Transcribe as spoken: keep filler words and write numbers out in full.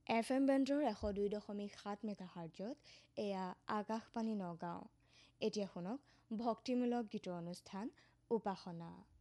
F M বেণ্ডৰ এশ দুই দশমিক সাত মেগাহাৰ্জত এয়া আকাশবাণী নগাঁও। এতিয়া শুনক ভক্তিমূলক গীতৰ অনুষ্ঠান উপাসনা।